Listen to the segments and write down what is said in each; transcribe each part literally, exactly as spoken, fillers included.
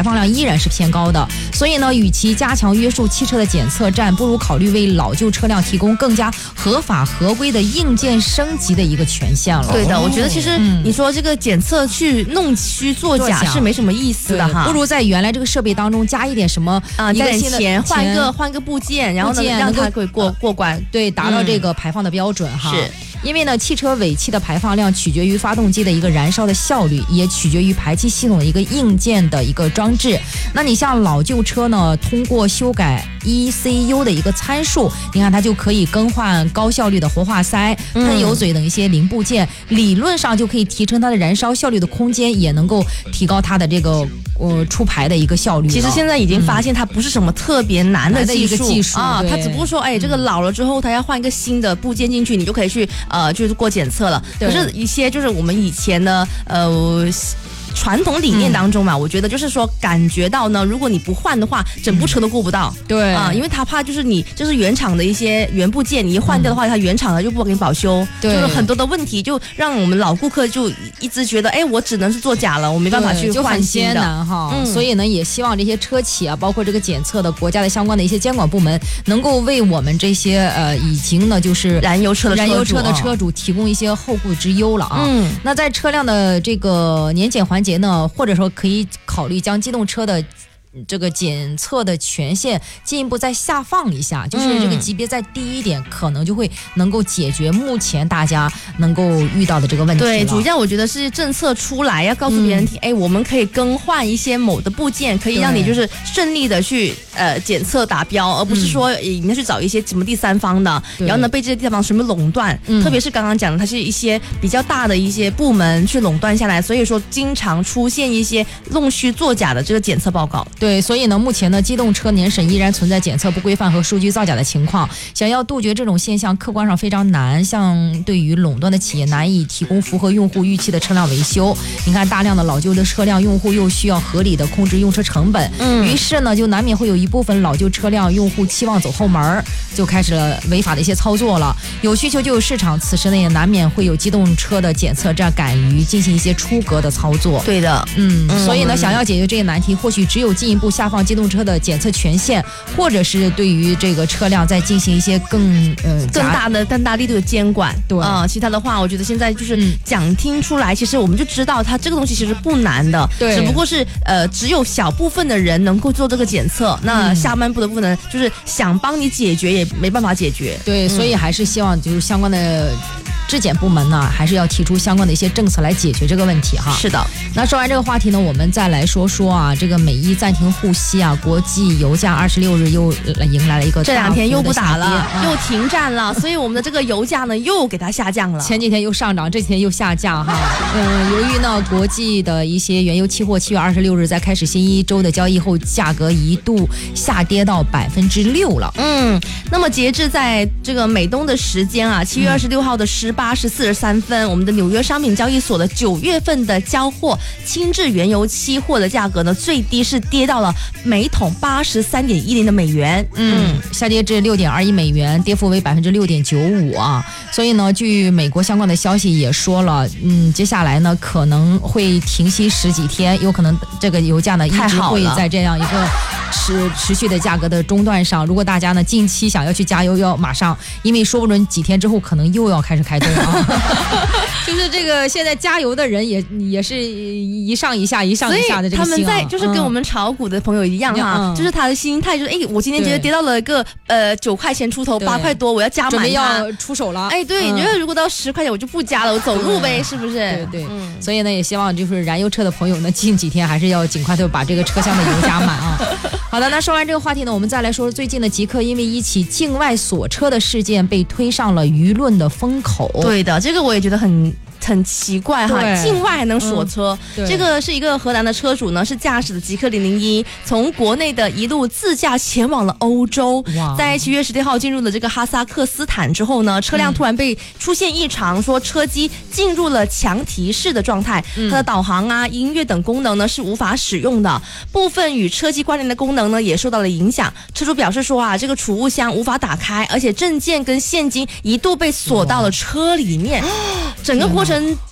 排放量依然是偏高的。所以呢，与其加强约束汽车的检测站，不如考虑为老旧车辆提供更加合法合规的硬件升级的一个权限了。 对的，我觉得其实你说这个检测去弄虚作假是没什么意思的哈， 不如在原来这个设备当中加一点什么啊，加点钱，换一个换一个部件，然后呢让它可以过过关， 对，达到这个排放的标准哈。 是。 因为呢，汽车尾气的排放量取决于发动机的一个燃烧的效率，也取决于排气系统的一个硬件的一个装置。那你像老旧车呢，通过修改 E C U 的一个参数，你看它就可以更换高效率的活化塞、喷油嘴等一些零部件，嗯、理论上就可以提升它的燃烧效率的空间，也能够提高它的这个呃出排的一个效率。 其实现在已经发现它不是什么特别难的技术， 嗯、的技术啊，它只不过说，哎，这个老了之后，它要换一个新的部件进去，你就可以去。呃，就是过检测了。可是，一些就是我们以前的呃传统理念当中嘛，嗯、我觉得就是说，感觉到呢，如果你不换的话，整部车都过不到。 嗯、对啊、 呃，因为他怕就是你就是原厂的一些原部件，你一换掉的话，它、嗯、原厂的就不给你保修， 对， 就是很多的问题，就让我们老顾客就一直觉得，哎，我只能是作假了，我没办法去换新的， 就很艰难哈。嗯、所以呢，也希望这些车企啊，包括这个检测的国家的相关的一些监管部门，能够为我们这些呃已经呢就是燃油车的燃油车的车主提供一些后顾之忧了啊。嗯，那在车辆的这个年检环节呢，或者说可以考虑将机动车的这个检测的权限进一步再下放一下，就是这个级别再低一点，嗯、可能就会能够解决目前大家能够遇到的这个问题了。 对，主要我觉得是政策出来要告诉别人听，哎、嗯，我们可以更换一些某的部件，可以让你就是顺利的去呃检测达标，而不是说你要去找一些什么第三方的，然后呢被这些地方什么垄断，嗯、特别是刚刚讲的，它是一些比较大的一些部门去垄断下来，所以说经常出现一些弄虚作假的这个检测报告。 对，所以呢，目前呢，机动车年审依然存在检测不规范和数据造假的情况。想要杜绝这种现象，客观上非常难。像对于垄断的企业，难以提供符合用户预期的车辆维修。你看，大量的老旧的车辆，用户又需要合理的控制用车成本，嗯，于是呢，就难免会有一部分老旧车辆用户期望走后门，就开始了违法的一些操作了。有需求就有市场，此时呢，也难免会有机动车的检测站敢于进行一些出格的操作。 对的， 嗯，嗯所以呢，想要解决这个难题，或许只有进一步下放机动车的检测权限，或者是对于这个车辆再进行一些更呃更大的更大力度的监管。 对啊、呃，其他的话，我觉得现在就是讲听出来，嗯、其实我们就知道它这个东西其实不难的， 对， 只不过是呃只有小部分的人能够做这个检测，那下半部的部分呢，就是想帮你解决也没办法解决。 对，嗯、所以还是希望就是相关的质检部门呢，还是要提出相关的一些政策来解决这个问题哈。 是的， 那说完这个话题呢，我们再来说说啊，这个美伊暂停护息啊，国际油价二十六日又迎来了一个这两天又不打了， 啊、 又停战了，所以我们的这个油价呢又给它下降了。 前几天又上涨，这几天又下降哈。嗯，由于呢国际的一些原油期货七月二十六日在开始新一周的交易后，价格一度下跌到百分之六了。 嗯，那么截至在这个美东的时间啊，七月二十六号的十八时四十三分，我们的纽约商品交易所的九月份的交货轻质原油期货的价格呢，最低是跌到了每桶八十三点一零的美元， 嗯，下跌至六点二一美元，跌幅为百分之六点九五啊。所以呢，据美国相关的消息也说了，嗯，接下来呢可能会停息十几天，有可能这个油价呢一直会在这样一个持持续的价格的中段上。如果大家呢近期想要去加油，要马上，因为说不准几天之后可能又要开始开动啊。就是这个现在加油的人也也是一上一下一上一下的这个心啊， 他们在就是跟我们炒股的朋友一样哈、啊嗯，就是他的心态就是哎，我今天觉得跌到了一个呃九块钱出头八块多，我要加满它， 准备要出手了。 哎，对，嗯、你觉得如果到十块钱我就不加了，我走路呗，是不是？ 对对、嗯，所以呢，也希望就是燃油车的朋友呢，近几天还是要尽快的把这个车厢的油加满啊。好的，那说完这个话题呢，我们再来说说最近的极客因为一起境外锁车的事件被推上了舆论的风口。 对的，这个我也觉得很。很奇怪哈，境外还能锁车、嗯、这个是一个荷兰的车主呢，是驾驶的极客零零一，从国内的一路自驾前往了欧洲，在七月十六号进入了这个哈萨克斯坦之后呢，车辆突然被出现异常，说车机进入了强提示的状态、嗯、它的导航啊音乐等功能呢是无法使用的，部分与车机关联的功能呢也受到了影响。车主表示说啊，这个储物箱无法打开，而且证件跟现金一度被锁到了车里面，整个过程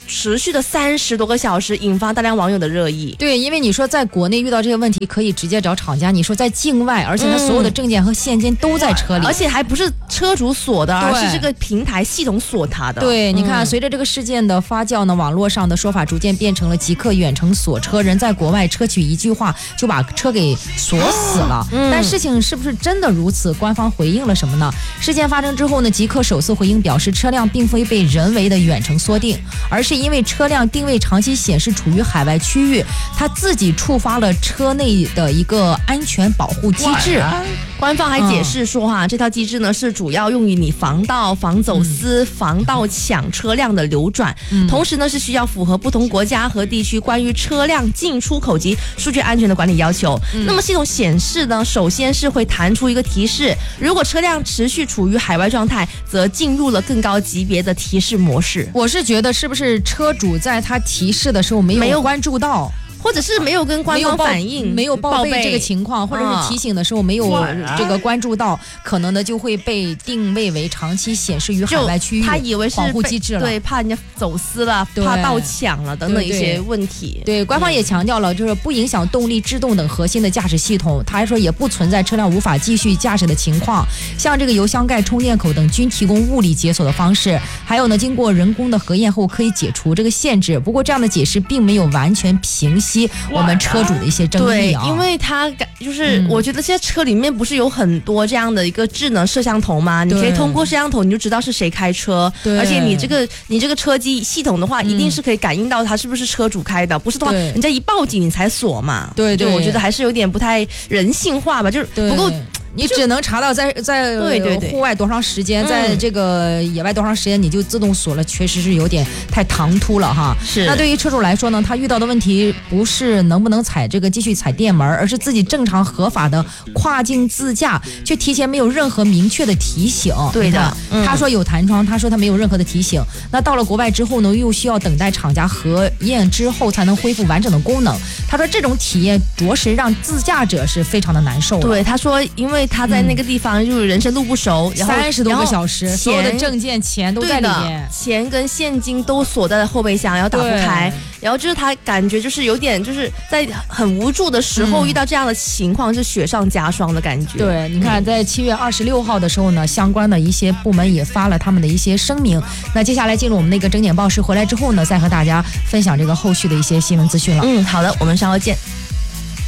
持续的三十多个小时，引发大量网友的热议。 对，因为你说在国内遇到这个问题可以直接找厂家，你说在境外，而且他所有的证件和现金都在车里， 而且还不是车主锁的，而是这个平台系统锁他的。 对，你看，随着这个事件的发酵呢，网络上的说法逐渐变成了极客远程锁车，人在国外车取一句话就把车给锁死了。嗯、但事情是不是真的如此？官方回应了什么呢？事件发生之后呢，极客首次回应表示，车辆并非被人为的远程锁定，而是因为车辆定位长期显示处于海外区域，它自己触发了车内的一个安全保护机制。 官方还解释说哈、嗯，这套机制呢是主要用于你防盗、防走私、嗯、防盗抢车辆的流转、嗯，同时呢是需要符合不同国家和地区关于车辆进出口及数据安全的管理要求。嗯、那么系统显示呢，首先是会弹出一个提示，如果车辆持续处于海外状态，则进入了更高级别的提示模式。 我是觉得是不是车主在他提示的时候没有没有关注到？ 或者是没有跟官方反映， 没有报备这个情况，或者是提醒的时候没有这个关注到，可能呢就会被定位为长期显示于海外区域， 他以为是保护机制了， 对，怕人家走私了，怕盗抢了等等一些问题。 对，对对官方也强调了，就是不影响动力、制动等核心的驾驶系统。他还说也不存在车辆无法继续驾驶的情况，像这个油箱盖、充电口等均提供物理解锁的方式，还有呢，经过人工的核验后可以解除这个限制。不过这样的解释并没有完全平息我们车主的一些争议啊， 对，因为他就是、嗯、我觉得现在车里面不是有很多这样的一个智能摄像头吗？你可以通过摄像头你就知道是谁开车，而且你这个你这个车机系统的话、嗯，一定是可以感应到它是不是车主开的，不是的话人家一报警你才锁嘛。对对，我觉得还是有点不太人性化吧，就是不够。 你只能查到在在户外多长时间，在这个野外多长时间，你就自动锁了，确实是有点太唐突了哈。 是。 那对于车主来说呢，他遇到的问题不是能不能踩这个继续踩电门，而是自己正常合法的跨境自驾，却提前没有任何明确的提醒。 对的， 嗯、他说有弹窗，他说他没有任何的提醒。那到了国外之后呢，又需要等待厂家核验之后才能恢复完整的功能。他说这种体验着实让自驾者是非常的难受。 对，他说因为他在那个地方就是人生路不熟，然后三十多个小时，所有的证件钱都在里面， 钱跟现金都锁在后备箱，然后打不开，然后就是他感觉就是有点就是在很无助的时候、嗯、遇到这样的情况是雪上加霜的感觉。 对，你看在七月二十六号的时候呢，相关的一些部门也发了他们的一些声明。那接下来进入我们那个整点报时回来之后呢，再和大家分享这个后续的一些新闻资讯了。 嗯，好的，我们稍后见。